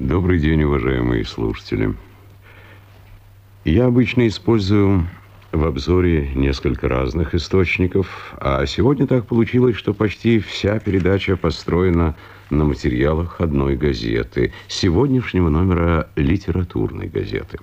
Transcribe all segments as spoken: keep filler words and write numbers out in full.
Добрый день, уважаемые слушатели. Я обычно использую в обзоре несколько разных источников, а сегодня так получилось, что почти вся передача построена на материалах одной газеты, сегодняшнего номера литературной газеты.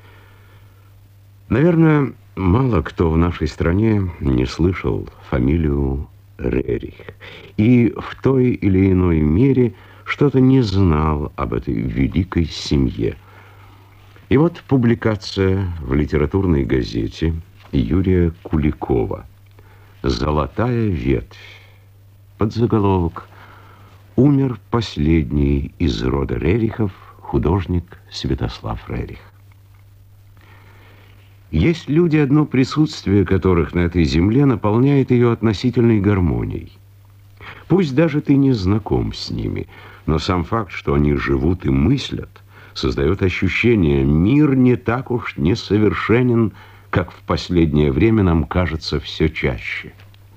Наверное, мало кто в нашей стране не слышал фамилию Рерих и в той или иной мере что-то не знал об этой великой семье. И вот публикация в литературной газете Юрия Куликова «Золотая ветвь». Подзаголовок: «Умер последний из рода Рерихов художник Святослав Рерих». Есть люди, одно присутствие которых на этой земле наполняет ее относительной гармонией. Пусть даже ты не знаком с ними, но сам факт, что они живут и мыслят, создает ощущение: мир не так уж несовершенен, как в последнее время нам кажется все чаще.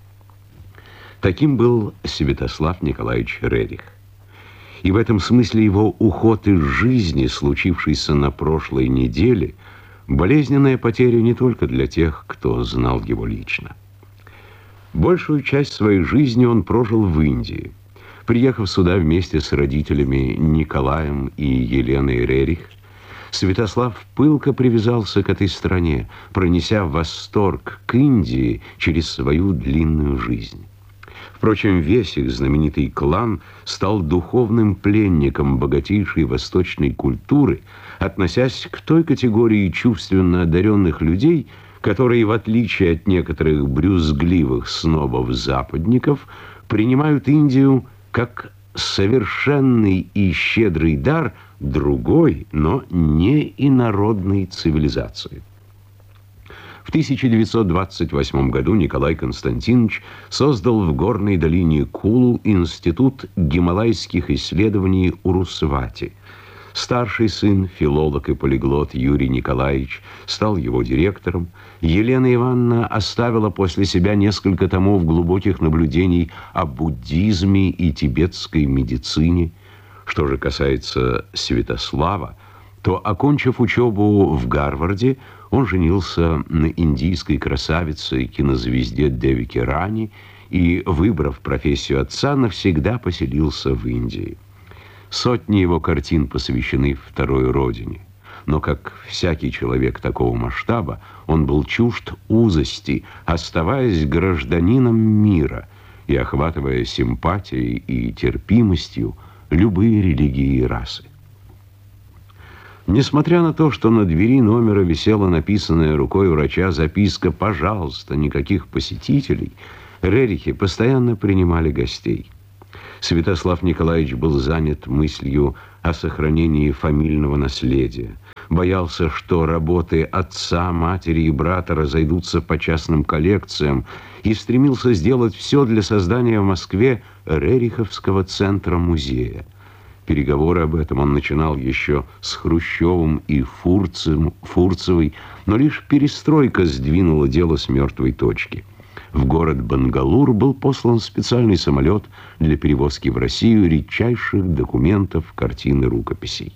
Таким был Святослав Николаевич Рерих. И в этом смысле его уход из жизни, случившийся на прошлой неделе, болезненная потеря не только для тех, кто знал его лично. Большую часть своей жизни он прожил в Индии. Приехав сюда вместе с родителями Николаем и Еленой Рерих, Святослав пылко привязался к этой стране, пронеся восторг к Индии через свою длинную жизнь. Впрочем, весь их знаменитый клан стал духовным пленником богатейшей восточной культуры, относясь к той категории чувственно одаренных людей, которые, в отличие от некоторых брюзгливых снобов-западников, принимают Индию как совершенный и щедрый дар другой, но не инородной цивилизации. В тысяча девятьсот двадцать восьмом году Николай Константинович создал в горной долине Кулу институт гималайских исследований Урусвати. Старший сын, филолог и полиглот Юрий Николаевич, стал его директором. Елена Ивановна оставила после себя несколько томов глубоких наблюдений о буддизме и тибетской медицине. Что же касается Святослава, то, окончив учебу в Гарварде, он женился на индийской красавице и кинозвезде Девике Рани и, выбрав профессию отца, навсегда поселился в Индии. Сотни его картин посвящены второй родине. Но, как всякий человек такого масштаба, он был чужд узости, оставаясь гражданином мира и охватывая симпатией и терпимостью любые религии и расы. Несмотря на то, что на двери номера висела написанная рукой врача записка «Пожалуйста, никаких посетителей», Рерихи постоянно принимали гостей. Святослав Николаевич был занят мыслью о сохранении фамильного наследия, боялся, что работы отца, матери и брата разойдутся по частным коллекциям, и стремился сделать все для создания в Москве Рериховского центра-музея. Переговоры об этом он начинал еще с Хрущевым и Фурцем, Фурцевой, но лишь перестройка сдвинула дело с мертвой точки. В город Бангалур был послан специальный самолет для перевозки в Россию редчайших документов, картин и рукописей.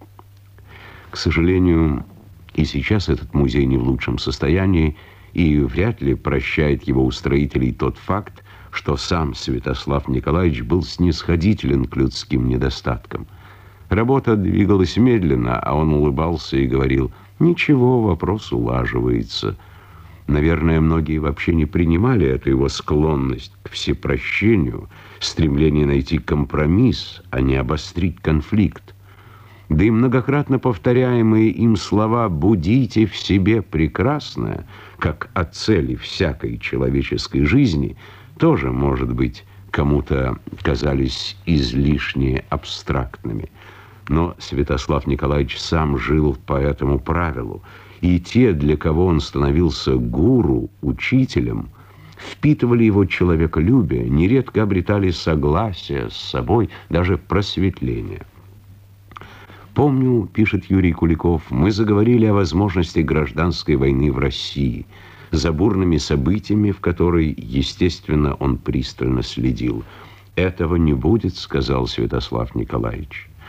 К сожалению, и сейчас этот музей не в лучшем состоянии, и вряд ли прощает его устроителей тот факт, что сам Святослав Николаевич был снисходителен к людским недостаткам. Работа двигалась медленно, а он улыбался и говорил: «Ничего, вопрос улаживается». Наверное, многие вообще не принимали эту его склонность к всепрощению, стремление найти компромисс, а не обострить конфликт. Да и многократно повторяемые им слова «будите в себе прекрасное», как о цели всякой человеческой жизни, тоже, может быть, кому-то казались излишне абстрактными. Но Святослав Николаевич сам жил по этому правилу, и те, для кого он становился гуру, учителем, впитывали его человеколюбие, нередко обретали согласие с собой, даже просветление. «Помню, — пишет Юрий Куликов, — мы заговорили о возможности гражданской войны в России, за бурными событиями, в которой, естественно, он пристально следил. «Этого не будет, — сказал Святослав Николаевич.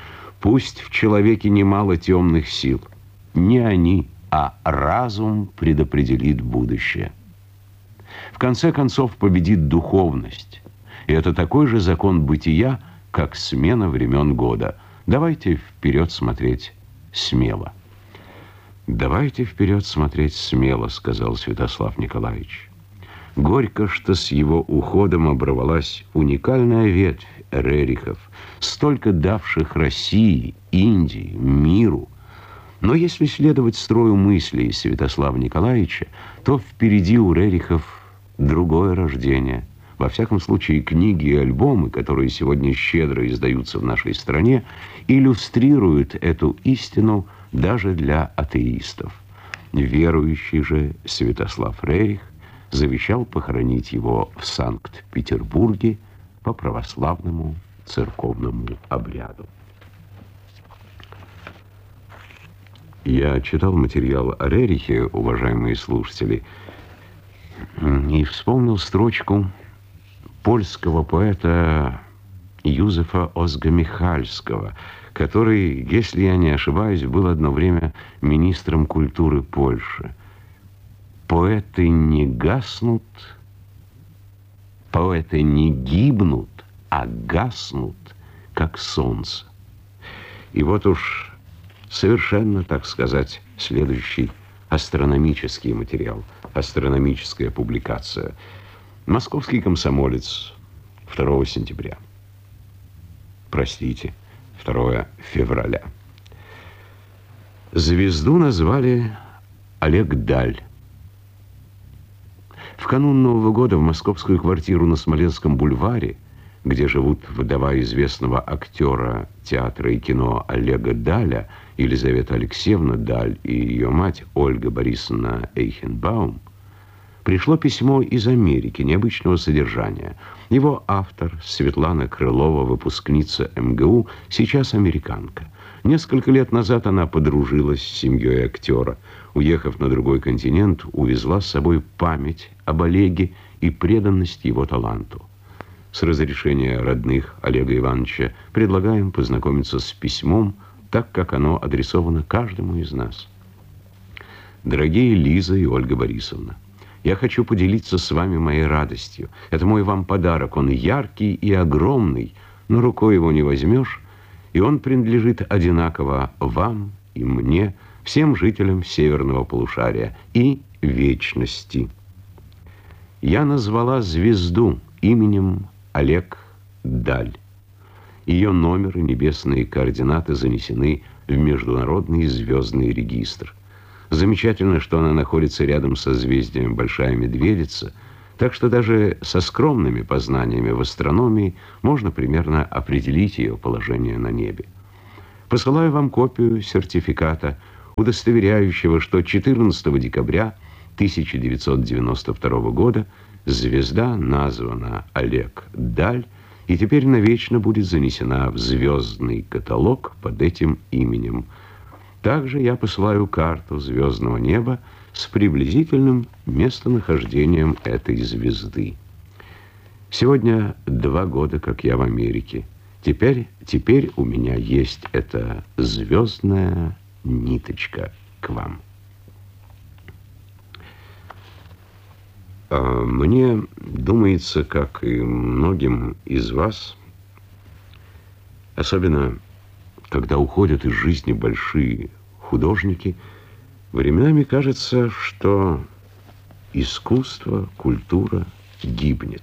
Пусть в человеке немало темных сил. Не они, а разум предопределит будущее. В конце концов победит духовность. И это такой же закон бытия, как смена времен года. Давайте вперед смотреть смело. «Давайте вперед смотреть смело», — сказал Святослав Николаевич. Горько, что с его уходом оборвалась уникальная ветвь Рерихов, столько давших России, Индии, миру. Но если следовать строю мыслей Святослава Николаевича, то впереди у Рерихов другое рождение. Во всяком случае, книги и альбомы, которые сегодня щедро издаются в нашей стране, иллюстрируют эту истину даже для атеистов. Верующий же Святослав Рерих завещал похоронить его в Санкт-Петербурге по православному церковному обряду. Я читал материал о Рерихе, уважаемые слушатели, и вспомнил строчку польского поэта Юзефа Озга-Михальского, который, если я не ошибаюсь, был одно время министром культуры Польши. Поэты не гаснут, поэты не гибнут, а гаснут, как солнце. И вот уж совершенно, так сказать, следующий астрономический материал, астрономическая публикация. «Московский комсомолец», второго сентября. Простите, второго февраля. Звезду назвали Олег Даль. В канун Нового года в московскую квартиру на Смоленском бульваре, где живут вдова известного актера театра и кино Олега Даля, Елизавета Алексеевна Даль, и ее мать Ольга Борисовна Эйхенбаум, пришло письмо из Америки необычного содержания. Его автор, Светлана Крылова, выпускница эм гэ у, сейчас американка. Несколько лет назад она подружилась с семьей актера. Уехав на другой континент, увезла с собой память об Олеге и преданность его таланту. С разрешения родных Олега Ивановича предлагаем познакомиться с письмом, так как оно адресовано каждому из нас. Дорогие Лиза и Ольга Борисовна, я хочу поделиться с вами моей радостью. Это мой вам подарок. Он яркий и огромный, но рукой его не возьмешь, и он принадлежит одинаково вам и мне, всем жителям северного полушария и вечности. Я назвала звезду именем Олег Даль. Ее номер и небесные координаты занесены в Международный звездный регистр. Замечательно, что она находится рядом со созвездием Большая Медведица, так что даже со скромными познаниями в астрономии можно примерно определить ее положение на небе. Посылаю вам копию сертификата, удостоверяющего, что четырнадцатого декабря тысяча девятьсот девяносто второго года звезда названа Олег Даль и теперь навечно будет занесена в звездный каталог под этим именем. Также я посылаю карту звездного неба с приблизительным местонахождением этой звезды. Сегодня два года, как я в Америке. Теперь, теперь у меня есть эта звездная ниточка к вам. Мне думается, как и многим из вас, особенно когда уходят из жизни большие художники, временами кажется, что искусство, культура гибнет.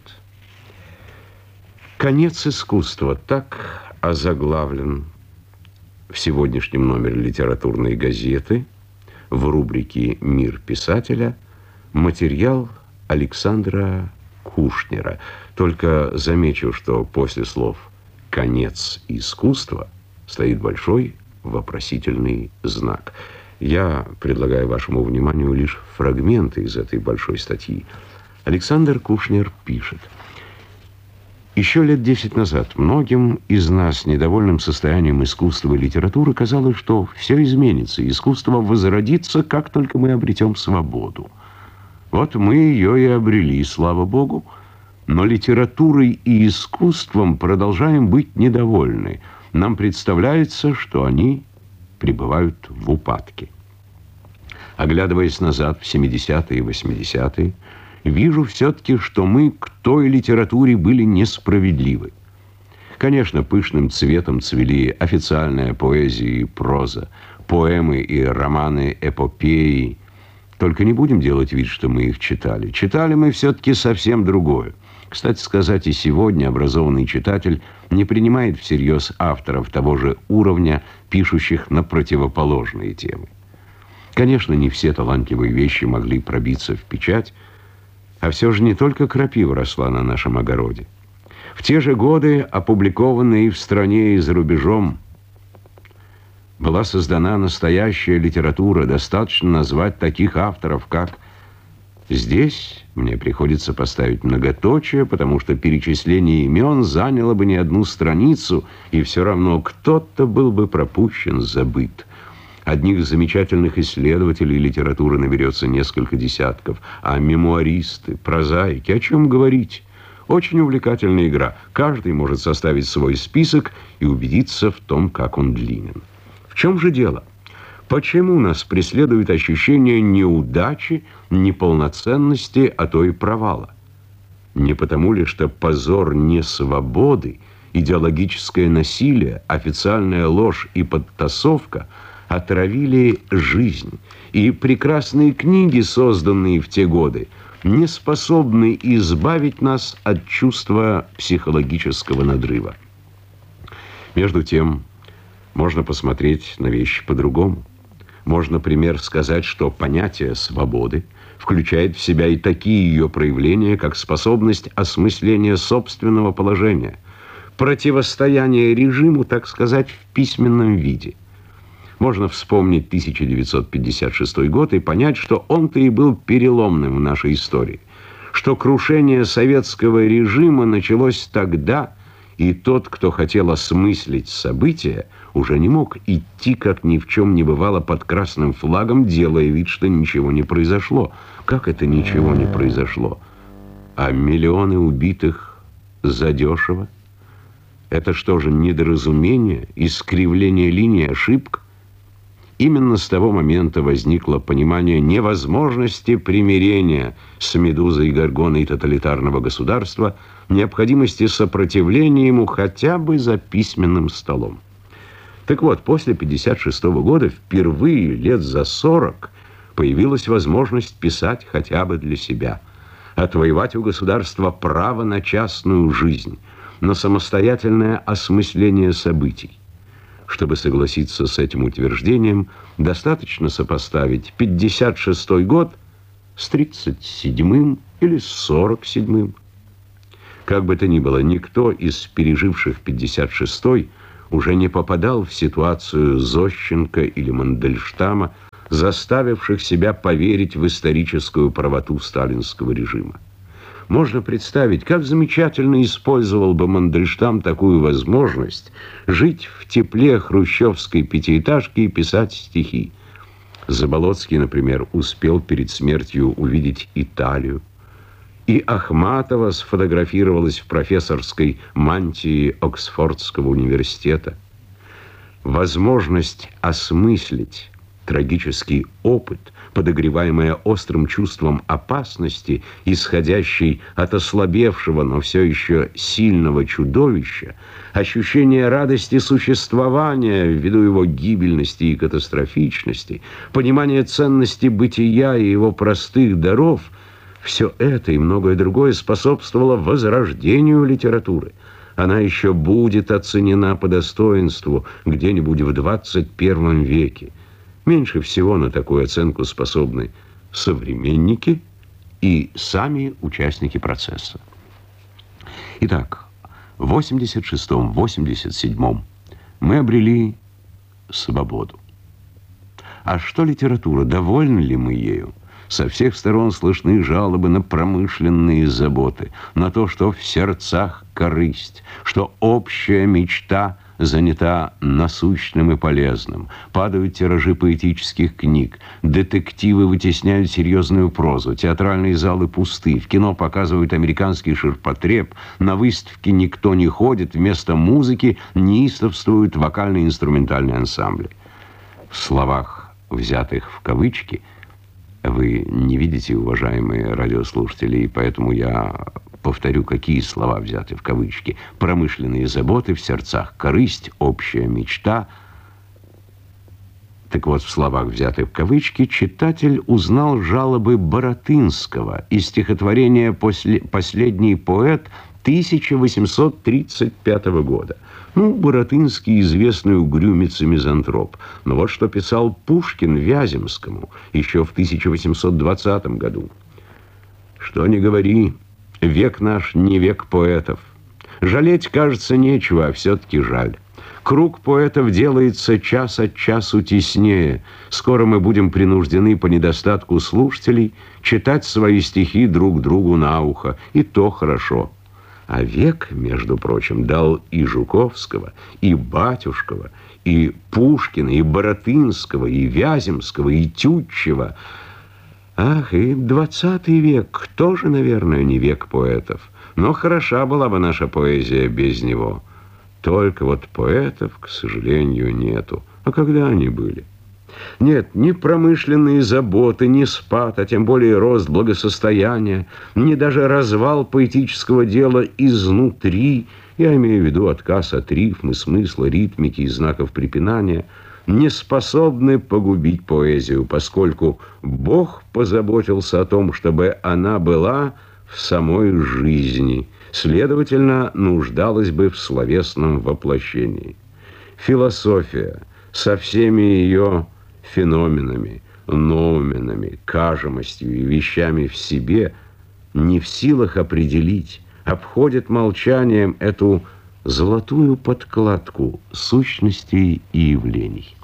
Конец искусства — так озаглавлен в сегодняшнем номере литературной газеты в рубрике «Мир писателя» материал Александра Кушнера. Только замечу, что после слов «конец искусства» стоит большой вопросительный знак. Я предлагаю вашему вниманию лишь фрагменты из этой большой статьи. Александр Кушнер пишет: «Еще лет десять назад многим из нас, недовольным состоянием искусства и литературы, казалось, что все изменится, искусство возродится, как только мы обретем свободу. Вот мы ее и обрели, слава Богу, но литературой и искусством продолжаем быть недовольны. нам представляется, что они пребывают в упадке. Оглядываясь назад в семидесятые и восьмидесятые, вижу все-таки, что мы к той литературе были несправедливы. Конечно, пышным цветом цвели официальная поэзия и проза, поэмы и романы эпопеи. Только не будем делать вид, что мы их читали. Читали мы все-таки совсем другое. Кстати сказать, и сегодня образованный читатель не принимает всерьез авторов того же уровня, пишущих на противоположные темы. Конечно, не все талантливые вещи могли пробиться в печать, а все же не только крапива росла на нашем огороде. В те же годы, опубликованные и в стране, и за рубежом, была создана настоящая литература. Достаточно назвать таких авторов, как... Здесь мне приходится поставить многоточие, потому что перечисление имен заняло бы не одну страницу, и все равно кто-то был бы пропущен, забыт. Одних замечательных исследователей литературы наберется несколько десятков, а мемуаристы, прозаики, о чем говорить? Очень увлекательная игра. Каждый может составить свой список и убедиться в том, как он длинен. В чем же дело? Почему нас преследует ощущение неудачи, неполноценности, а то и провала? Не потому ли, что позор несвободы, идеологическое насилие, официальная ложь и подтасовка отравили жизнь, и прекрасные книги, созданные в те годы, не способны избавить нас от чувства психологического надрыва? Между тем, можно посмотреть на вещи по-другому. Можно, например, сказать, что понятие свободы включает в себя и такие ее проявления, как способность осмысления собственного положения, противостояние режиму, так сказать, в письменном виде. Можно вспомнить тысяча девятьсот пятьдесят шестой год и понять, что он-то и был переломным в нашей истории, что крушение советского режима началось тогда, и тот, кто хотел осмыслить события, уже не мог идти, как ни в чем не бывало, под красным флагом, делая вид, что ничего не произошло. Как это ничего не произошло? А миллионы убитых задешево? Это что же, недоразумение, искривление линии, ошибка? Именно с того момента возникло понимание невозможности примирения с Медузой и Горгоной тоталитарного государства, необходимости сопротивления ему хотя бы за письменным столом. Так вот, после пятьдесят шестого года впервые лет за сорок появилась возможность писать хотя бы для себя, отвоевать у государства право на частную жизнь, на самостоятельное осмысление событий. Чтобы согласиться с этим утверждением, достаточно сопоставить пятьдесят шестой год с тридцать седьмым или с сорок седьмым. Как бы то ни было, никто из переживших пятьдесят шестой уже не попадал в ситуацию Зощенко или Мандельштама, заставивших себя поверить в историческую правоту сталинского режима. Можно представить, как замечательно использовал бы Мандельштам такую возможность жить в тепле хрущевской пятиэтажки и писать стихи. Заболоцкий, например, успел перед смертью увидеть Италию. И Ахматова сфотографировалась в профессорской мантии Оксфордского университета. Возможность осмыслить трагический опыт, подогреваемая острым чувством опасности, исходящей от ослабевшего, но все еще сильного чудовища, ощущение радости существования ввиду его гибельности и катастрофичности, понимание ценности бытия и его простых даров — все это и многое другое способствовало возрождению литературы. Она еще будет оценена по достоинству где-нибудь в двадцать первом веке. Меньше всего на такую оценку способны современники и сами участники процесса. Итак, в восемьдесят шестом — восемьдесят седьмом мы обрели свободу. А что литература? Довольны ли мы ею? Со всех сторон слышны жалобы на промышленные заботы, на то, что в сердцах корысть, что общая мечта занята насущным и полезным. Падают тиражи поэтических книг, детективы вытесняют серьезную прозу, театральные залы пусты, в кино показывают американский ширпотреб, на выставке никто не ходит, вместо музыки неистовствуют вокальные и инструментальные ансамбли. В словах, взятых в кавычки, вы не видите, уважаемые радиослушатели, и поэтому я повторю, какие слова взяты в кавычки. Промышленные заботы, в сердцах корысть, общая мечта. Так вот, в словах, взятых в кавычки, читатель узнал жалобы Баратынского из стихотворения «Последний поэт» тысяча восемьсот тридцать пятого года. Ну, Баратынский известный угрюмец и мизантроп. Но вот что писал Пушкин Вяземскому еще в тысяча восемьсот двадцатом году. «Что ни говори, век наш не век поэтов. Жалеть, кажется, нечего, а все-таки жаль. Круг поэтов делается час от часу теснее. Скоро мы будем принуждены по недостатку слушателей читать свои стихи друг другу на ухо. И то хорошо. А век, между прочим, дал и Жуковского, и Батюшкова, и Пушкина, и Баратынского, и Вяземского, и Тютчева. Ах, и двадцатый век тоже, наверное, не век поэтов. Но хороша была бы наша поэзия без него. Только вот поэтов, к сожалению, нету. А когда они были? Нет, ни промышленные заботы, ни спад, а тем более рост благосостояния, ни даже развал поэтического дела изнутри, я имею в виду отказ от рифмы, смысла, ритмики и знаков препинания, не способны погубить поэзию, поскольку Бог позаботился о том, чтобы она была в самой жизни, следовательно, нуждалась бы в словесном воплощении. Философия со всеми ее феноменами, ноуменами, кажемостью и вещами в себе не в силах определить, обходит молчанием эту золотую подкладку сущностей и явлений.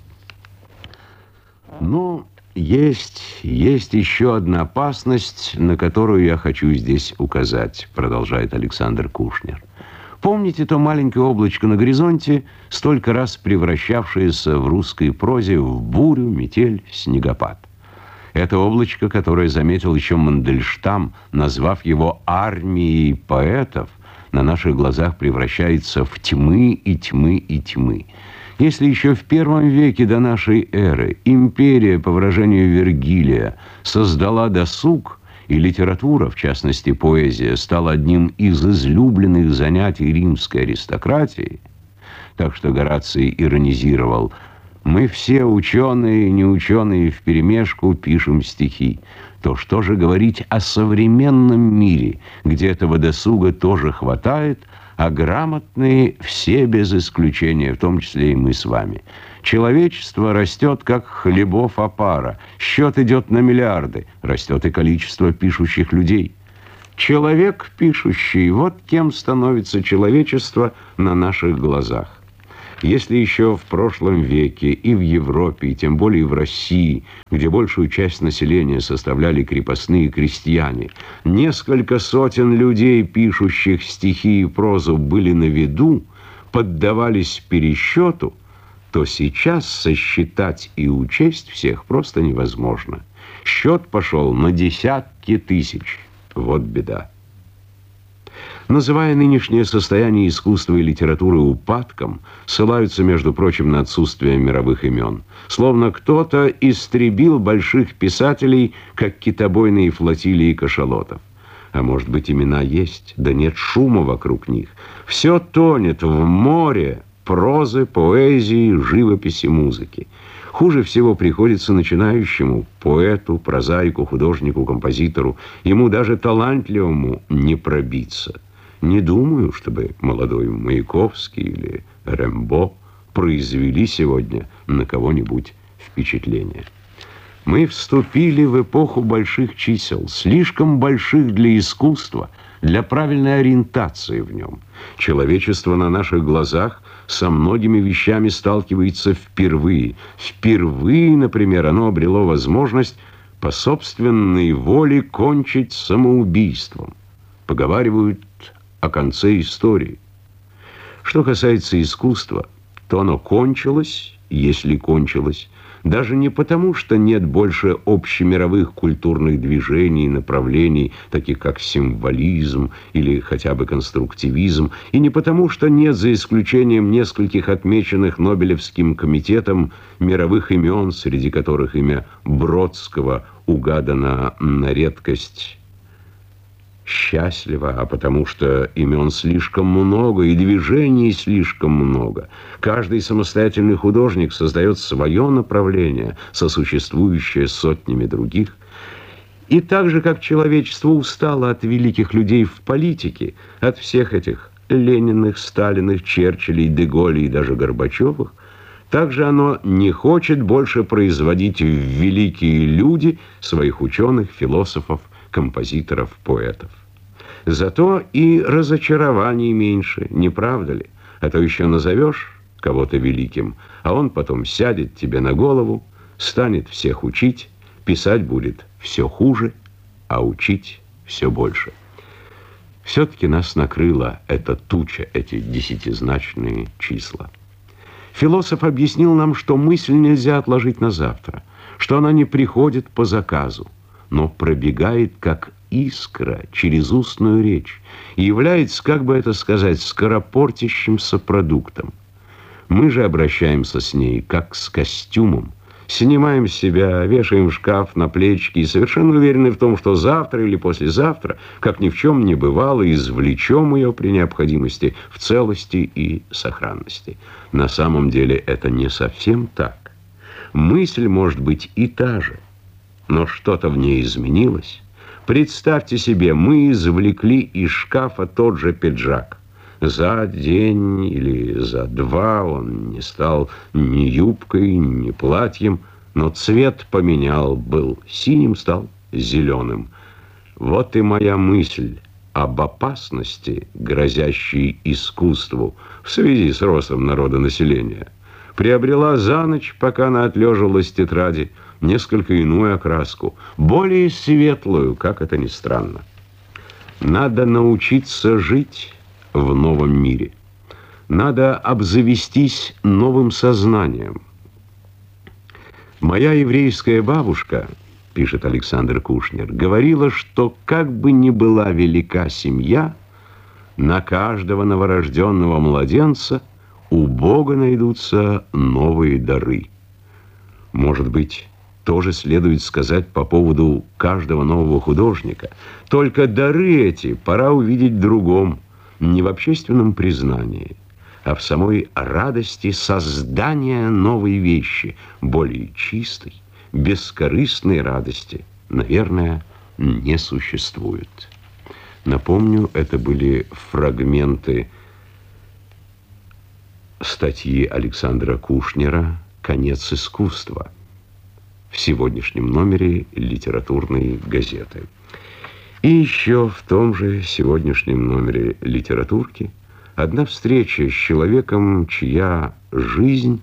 Но есть, есть еще одна опасность, на которую я хочу здесь указать, продолжает Александр Кушнер. Помните то маленькое облачко на горизонте, столько раз превращавшееся в русской прозе в бурю, метель, снегопад? Это облачко, которое заметил еще Мандельштам, назвав его армией поэтов, на наших глазах превращается в тьмы и тьмы и тьмы. Если еще в первом веке до нашей эры империя, по выражению Вергилия, создала досуг, и литература, в частности поэзия, стала одним из излюбленных занятий римской аристократии, так что Гораций иронизировал: «Мы все, ученые и неученые, вперемешку пишем стихи». То что же говорить о современном мире, где этого досуга тоже хватает, а грамотные все без исключения, в том числе и мы с вами. Человечество растет, как хлебов опара. Счет идет на миллиарды. Растет и количество пишущих людей. Человек пишущий, вот кем становится человечество на наших глазах. Если еще в прошлом веке и в Европе, и тем более в России, где большую часть населения составляли крепостные крестьяне, несколько сотен людей, пишущих стихи и прозу, были на виду, поддавались пересчету, то сейчас сосчитать и учесть всех просто невозможно. Счет пошел на десятки тысяч. Вот беда. Называя нынешнее состояние искусства и литературы упадком, ссылаются, между прочим, на отсутствие мировых имен. Словно кто-то истребил больших писателей, как китобойные флотилии кашалотов. А может быть, имена есть, да нет шума вокруг них. Все тонет в море прозы, поэзии, живописи, музыки. Хуже всего приходится начинающему поэту, прозаику, художнику, композитору. Ему даже талантливому не пробиться. Не думаю, чтобы молодой Маяковский или Рембо произвели сегодня на кого-нибудь впечатление. Мы вступили в эпоху больших чисел, слишком больших для искусства, для правильной ориентации в нем. Человечество на наших глазах со многими вещами сталкивается впервые. Впервые, например, оно обрело возможность по собственной воле кончить самоубийством. Поговаривают о конце истории. Что касается искусства, то оно кончилось, если кончилось, даже не потому, что нет больше общемировых культурных движений и направлений, таких как символизм или хотя бы конструктивизм, и не потому, что нет, за исключением нескольких отмеченных Нобелевским комитетом, мировых имен, среди которых имя Бродского угадано на редкость счастливо, а потому что имен слишком много и движений слишком много. Каждый самостоятельный художник создает свое направление, сосуществующее с сотнями других. И так же, как человечество устало от великих людей в политике, от всех этих Лениных, Сталиных, Черчиллей, Де-Голлей и даже Горбачевых, также оно не хочет больше производить в великие люди своих ученых, философов, композиторов, поэтов. Зато и разочарований меньше, не правда ли? А то еще назовешь кого-то великим, а он потом сядет тебе на голову, станет всех учить, писать будет все хуже, а учить все больше. Все-таки нас накрыла эта туча, эти десятизначные числа. Философ объяснил нам, что мысль нельзя отложить на завтра, что она не приходит по заказу, но пробегает, как искра, через устную речь и является, как бы это сказать, скоропортящимся продуктом. Мы же обращаемся с ней, как с костюмом, снимаем с себя, вешаем в шкаф на плечики и совершенно уверены в том, что завтра или послезавтра, как ни в чем не бывало, извлечем ее при необходимости в целости и сохранности. На самом деле это не совсем так. Мысль может быть и та же, но что-то в ней изменилось. Представьте себе, мы извлекли из шкафа тот же пиджак. За день или за два он не стал ни юбкой, ни платьем, но цвет поменял, был синим, стал зеленым. Вот и моя мысль об опасности, грозящей искусству в связи с ростом народонаселения, приобрела за ночь, пока она отлеживалась в тетради, несколько иную окраску, более светлую, как это ни странно. Надо научиться жить в новом мире. Надо обзавестись новым сознанием. Моя еврейская бабушка, пишет Александр Кушнер, говорила, что как бы ни была велика семья, на каждого новорожденного младенца у Бога найдутся новые дары. Может быть, тоже следует сказать по поводу каждого нового художника. Только дары эти пора увидеть в другом, не в общественном признании, а в самой радости создания новой вещи, более чистой, бескорыстной радости, наверное, не существует. Напомню, это были фрагменты статьи Александра Кушнера «Конец искусства» в сегодняшнем номере литературной газеты. И еще в том же сегодняшнем номере литературки одна встреча с человеком, чья жизнь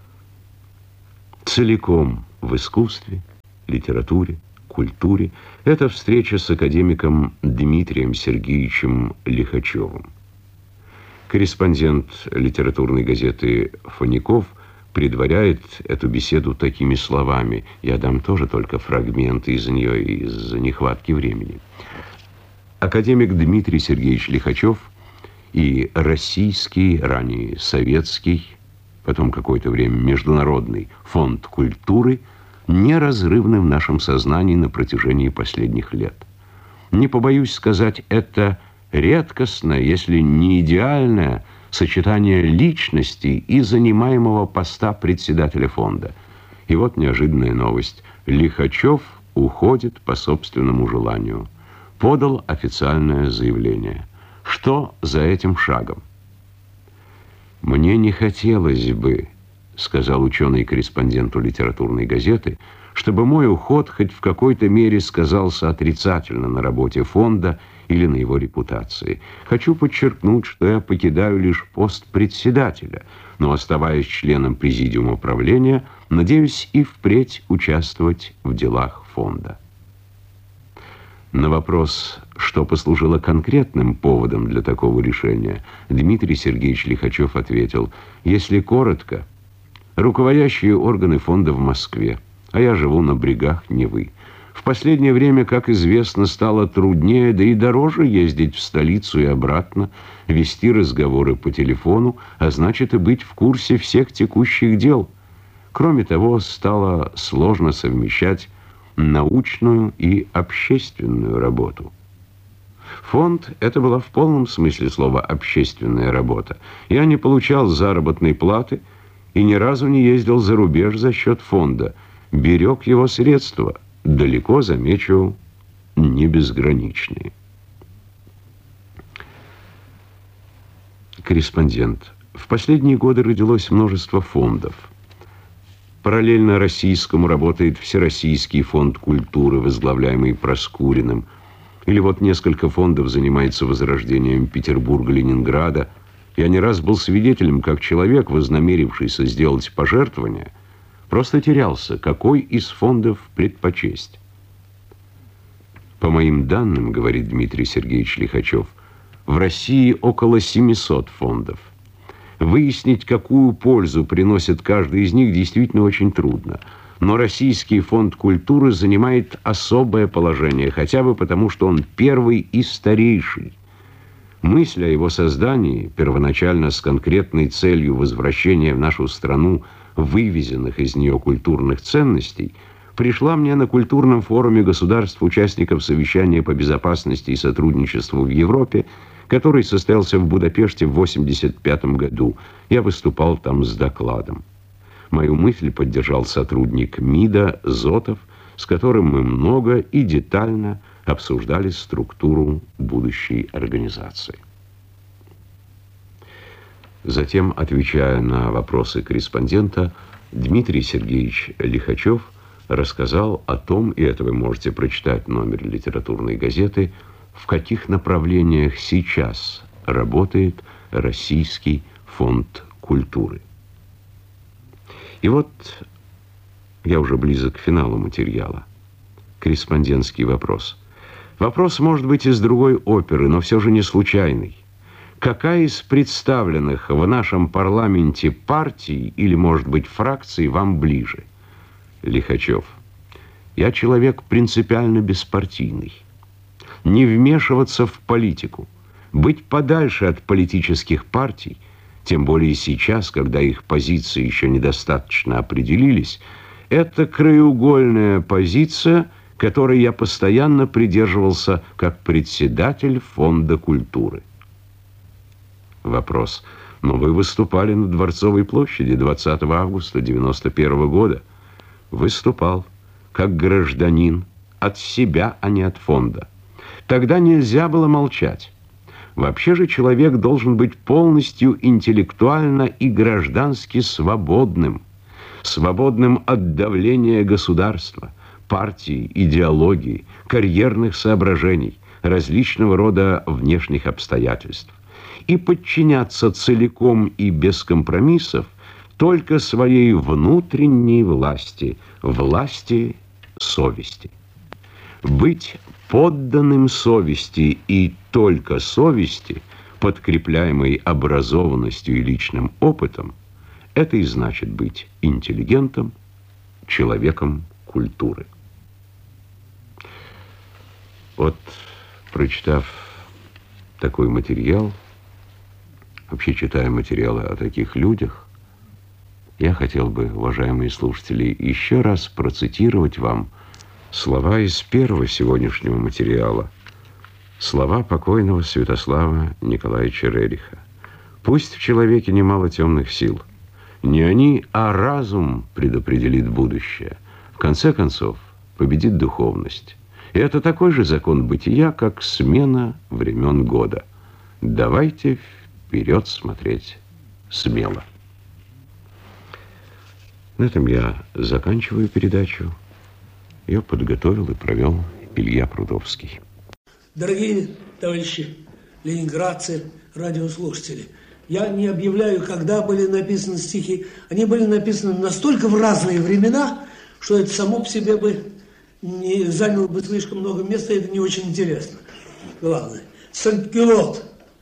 целиком в искусстве, литературе, культуре. Это встреча с академиком Дмитрием Сергеевичем Лихачевым. Корреспондент литературной газеты «Фоников» предваряет эту беседу такими словами. Я дам тоже только фрагменты из нее из-за нехватки времени. Академик Дмитрий Сергеевич Лихачев и российский, ранее советский, потом какое-то время международный фонд культуры неразрывны в нашем сознании на протяжении последних лет. Не побоюсь сказать, это редкостное, если не идеальное, сочетание личности и занимаемого поста председателя фонда. И вот неожиданная новость. Лихачев уходит по собственному желанию. Подал официальное заявление. Что за этим шагом? «Мне не хотелось бы, — сказал ученый корреспонденту литературной газеты, — чтобы мой уход хоть в какой-то мере сказался отрицательно на работе фонда или на его репутации. Хочу подчеркнуть, что я покидаю лишь пост председателя, но, оставаясь членом президиума правления, надеюсь и впредь участвовать в делах фонда». На вопрос, что послужило конкретным поводом для такого решения, Дмитрий Сергеевич Лихачев ответил: если коротко, руководящие органы фонда в Москве, а я живу на брегах Невы. В последнее время, как известно, стало труднее, да и дороже ездить в столицу и обратно, вести разговоры по телефону, а значит и быть в курсе всех текущих дел. Кроме того, стало сложно совмещать научную и общественную работу. Фонд – это была в полном смысле слова общественная работа. Я не получал заработной платы и ни разу не ездил за рубеж за счет фонда. Берег его средства, далеко, замечу, не безграничные. Корреспондент. В последние годы родилось множество фондов. Параллельно российскому работает Всероссийский фонд культуры, возглавляемый Проскуриным. Или вот несколько фондов занимается возрождением Петербурга, Ленинграда. Я не раз был свидетелем, как человек, вознамерившийся сделать пожертвование, просто терялся, какой из фондов предпочесть. По моим данным, говорит Дмитрий Сергеевич Лихачев, в России около семисот фондов. Выяснить, какую пользу приносит каждый из них, действительно очень трудно. Но Российский фонд культуры занимает особое положение, хотя бы потому, что он первый и старейший. Мысль о его создании, первоначально с конкретной целью возвращения в нашу страну вывезенных из нее культурных ценностей, пришла мне на культурном форуме государств-участников совещания по безопасности и сотрудничеству в Европе, который состоялся в Будапеште в восемьдесят пятом году. Я выступал там с докладом. Мою мысль поддержал сотрудник МИДа Зотов, с которым мы много и детально обсуждали структуру будущей организации. Затем, отвечая на вопросы корреспондента, Дмитрий Сергеевич Лихачев рассказал о том, и это вы можете прочитать в номере литературной газеты, в каких направлениях сейчас работает Российский фонд культуры. И вот я уже близок к финалу материала. Корреспондентский вопрос. Вопрос может быть из другой оперы, но все же не случайный. Какая из представленных в нашем парламенте партий или, может быть, фракций вам ближе? Лихачев. Я человек принципиально беспартийный. Не вмешиваться в политику, быть подальше от политических партий, тем более сейчас, когда их позиции еще недостаточно определились, это краеугольная позиция, которой я постоянно придерживался как председатель Фонда культуры. Вопрос. Но вы выступали на Дворцовой площади двадцатого августа девяносто первого года. Выступал как гражданин от себя, а не от фонда. Тогда нельзя было молчать. Вообще же человек должен быть полностью интеллектуально и граждански свободным. Свободным от давления государства, партии, идеологии, карьерных соображений, различного рода внешних обстоятельств. И подчиняться целиком и без компромиссов только своей внутренней власти, власти совести. Быть подданным совести и только совести, подкрепляемой образованностью и личным опытом, это и значит быть интеллигентом, человеком культуры. Вот, прочитав такой материал, вообще читая материалы о таких людях, я хотел бы, уважаемые слушатели, еще раз процитировать вам слова из первого сегодняшнего материала, слова покойного Святослава Николаевича Рериха. «Пусть в человеке немало темных сил. Не они, а разум предопределит будущее. В конце концов, победит духовность. И это такой же закон бытия, как смена времен года. Давайте вперед смотреть смело». На этом я заканчиваю передачу. Ее подготовил и провел Илья Прудовский. Дорогие товарищи ленинградцы, радиослушатели, я не объявляю, когда были написаны стихи. Они были написаны настолько в разные времена, что это само по себе бы не занял бы слишком много места, это не очень интересно. Главное. Санкюлот.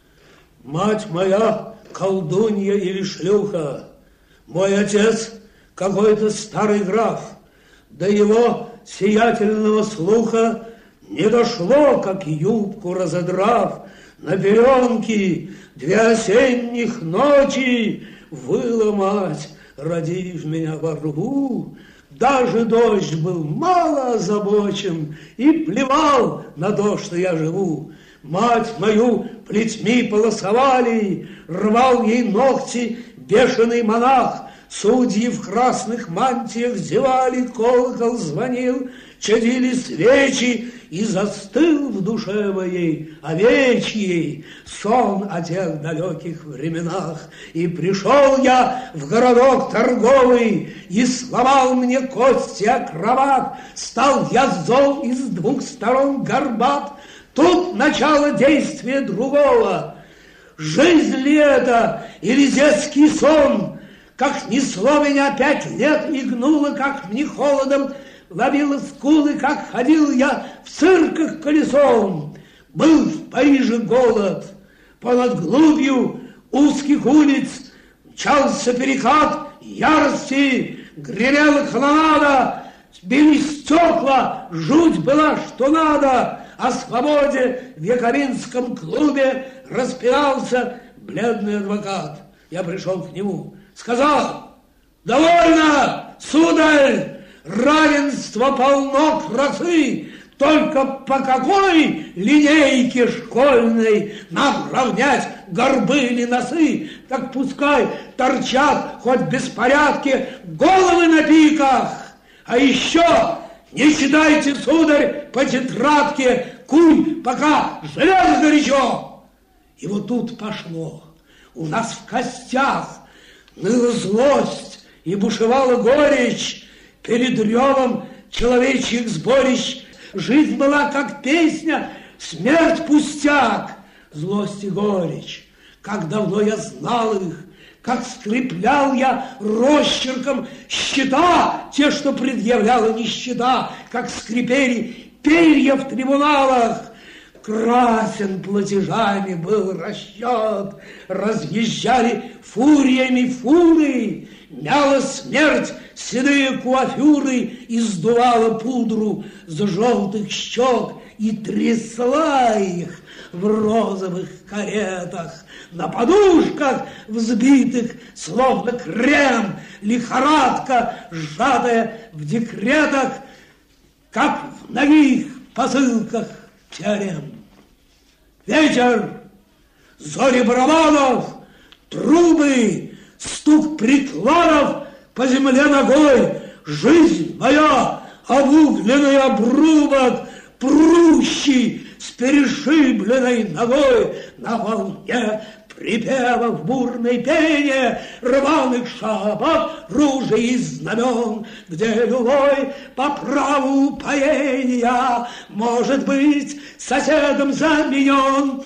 Мать моя колдунья или шлюха. Мой отец какой-то старый граф. До его сиятельного слуха не дошло, как юбку разодрав, на пеленки две осенних ночи выла мать, родив меня во рву. Даже дождь был мало озабочен и плевал на то, что я живу. Мать мою плетьми полосовали, рвал ей ногти бешеный монах. Судьи в красных мантиях зевали, колокол звонил, чадили свечи, и застыл в душе моей овечьей сон о тех далеких временах. И пришел я в городок торговый, и сломал мне кости акробат. Стал я зол и с двух сторон горбат. Тут начало действия другого. Жизнь ли это или детский сон? Как несло меня пять лет и гнуло, как мне холодом ловило скулы, как ходил я в цирках колесом. Был в Париже голод, понад глубью узких улиц мчался перекат ярости, гремела канонада, били стекла, жуть была что надо. О свободе в Якобинском клубе распинался бледный адвокат. Я пришел к нему, сказал: довольно, сударь, равенство полно красы, только по какой линейке школьной нам равнять горбы или носы? Так пускай торчат хоть в беспорядке головы на пиках. А еще не читайте, сударь, по тетрадке, куй, пока железо горячо. И вот тут пошло. У нас в костях ныла злость и бушевала горечь перед ревом человечьих сборищ. Жизнь была как песня, смерть пустяк, злость и горечь. Как давно я знал их, как скреплял я росчерком счета, те, что предъявляла нищета, как скрипели перья в трибуналах. Красен платежами был расчет, разъезжали фуриями фуры, мяла смерть седые куафюры и сдувала пудру с желтых щек и трясла их в розовых каретах, на подушках взбитых, словно крем, лихорадка, сжатая в декретах, как в многих посылках теорем. Ветер, зори барабанов, трубы, стук прикладов по земле ногой, жизнь моя, обугленный обрубок, прущий с перешибленной ногой на волне припевов бурной пение, рваных шапок, ружей и знамен, где любой по праву упоения может быть соседом заменен.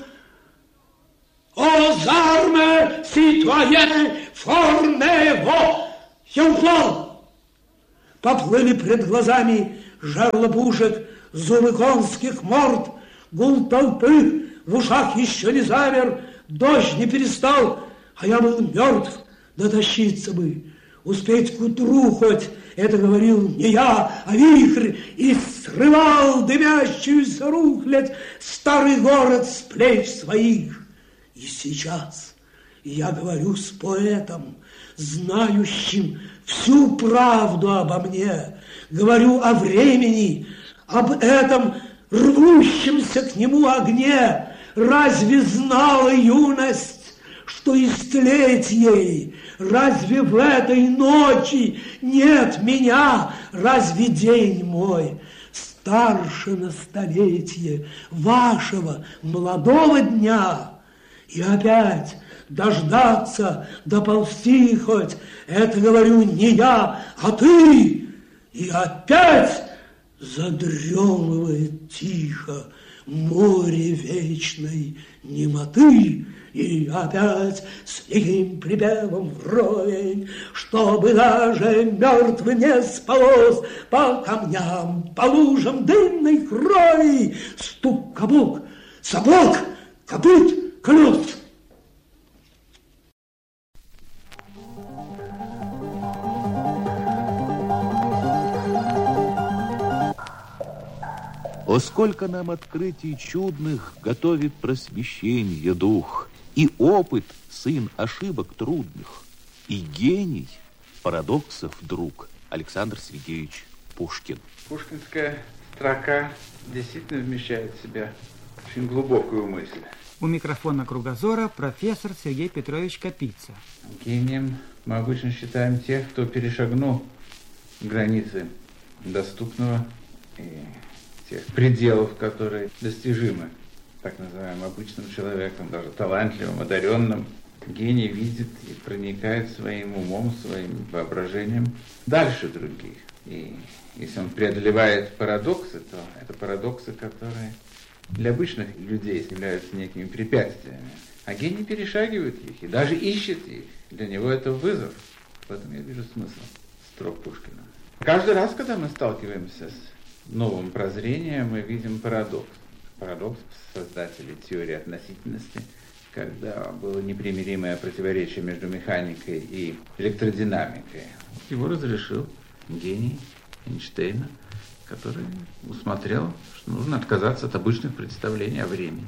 Aux armes, citoyens, formez-vous! Я упал. Поплыли пред глазами жерла пушек, зубы конских морд, гул толпы в ушах еще не замер, дождь не перестал, а я был мертв, дотащиться бы, успеть к утру хоть. Это говорил не я, а вихрь, и срывал дымящуюся рухлядь старый город с плеч своих. И сейчас я говорю с поэтом, знающим всю правду обо мне, говорю о времени, об этом рвущемся к нему огне. Разве знала юность, что истлеть ей? Разве в этой ночи нет меня? Разве день мой старше на столетие вашего молодого дня? И опять дождаться, доползти хоть, это говорю не я, а ты. И опять задремывает тихо море вечной немоты, и опять с лихим припевом вровень, чтобы даже мертвый не сполз по камням, по лужам дымной крови, стук каблук, сапог, копыт, колес. О, сколько нам открытий чудных готовит просвещенье дух, и опыт сын ошибок трудных, и гений парадоксов друг. Александр Сергеевич Пушкин. Пушкинская строка действительно вмещает в себя очень глубокую мысль. У микрофона «Кругозора» профессор Сергей Петрович Капица. Гением мы обычно считаем тех, кто перешагнул границы доступного и тех пределов, которые достижимы так называемым обычным человеком, даже талантливым, одаренным. Гений видит и проникает своим умом, своим воображением дальше других. И если он преодолевает парадоксы, то это парадоксы, которые для обычных людей являются некими препятствиями. А гений перешагивает их и даже ищет их. Для него это вызов. В этом я вижу смысл строк Пушкина. Каждый раз, когда мы сталкиваемся с новым прозрением, мы видим парадокс. Парадокс создателей теории относительности, когда было непримиримое противоречие между механикой и электродинамикой. Его разрешил гений Эйнштейна, который усмотрел, что нужно отказаться от обычных представлений о времени.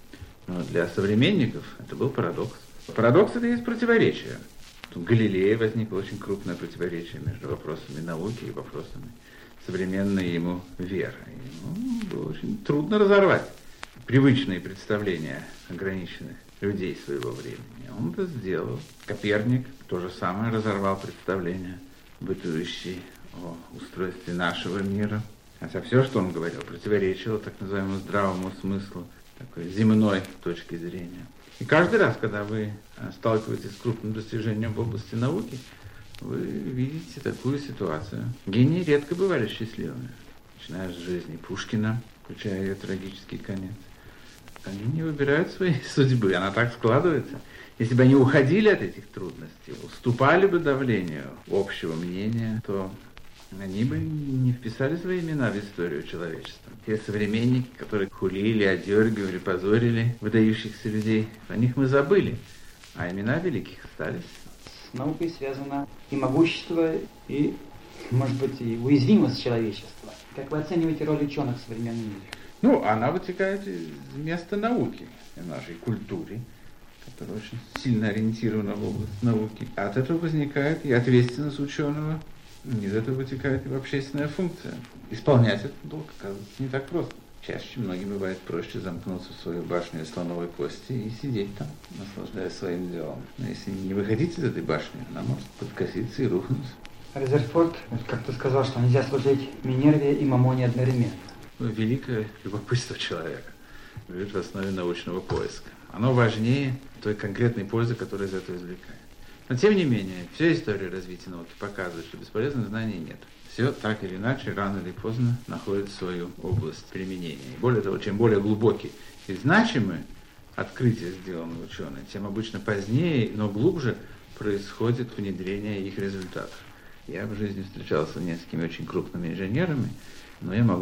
Но для современников это был парадокс. Парадокс — это и есть противоречие. У Галилея возникло очень крупное противоречие между вопросами науки и вопросами современной ему веры. Ему было очень трудно разорвать привычные представления ограниченных людей своего времени. Он это сделал. Коперник то же самое разорвал представления, бытующие о устройстве нашего мира. Хотя все, что он говорил, противоречило так называемому здравому смыслу, такой земной точки зрения. И каждый раз, когда вы сталкиваетесь с крупным достижением в области науки, вы видите такую ситуацию. Гении редко бывали счастливыми. Начиная с жизни Пушкина, включая ее трагический конец. Они не выбирают своей судьбы, она так складывается. Если бы они уходили от этих трудностей, уступали бы давлению общего мнения, то они бы не вписали свои имена в историю человечества. Те современники, которые хулили, одергивали, позорили выдающихся людей, о них мы забыли, а имена великих остались. С наукой связано и могущество, и, может быть, и уязвимость человечества. Как вы оцениваете роль ученых в современном мире? Ну, она вытекает из места науки, в нашей культуре, которая очень сильно ориентирована в область науки. От этого возникает и ответственность ученого, из этого вытекает и общественная функция. Исполнять этот долг, оказывается, не так просто. Чаще многим бывает проще замкнуться в свою башню из слоновой кости и сидеть там, наслаждаясь своим делом. Но если не выходить из этой башни, она может подкоситься и рухнуть. Резерфорд как-то сказал, что нельзя служить Минерве и Мамоне одновременно. Великое любопытство человека лежит в основе научного поиска. Оно важнее той конкретной пользы, которую из этого извлекает. Но тем не менее, вся история развития науки показывает, что бесполезных знаний нет. Все так или иначе, рано или поздно, находит свою область применения. И более того, чем более глубокие и значимые открытия, сделанные ученые, тем обычно позднее, но глубже происходит внедрение их результатов. Я в жизни встречался с несколькими очень крупными инженерами, но я могу